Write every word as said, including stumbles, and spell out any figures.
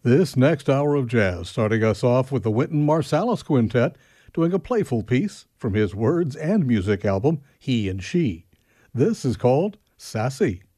This next hour of jazz, starting us off with the Wynton Marsalis Quintet, doing a playful piece from his words and music album, He and She. This is called Sassy.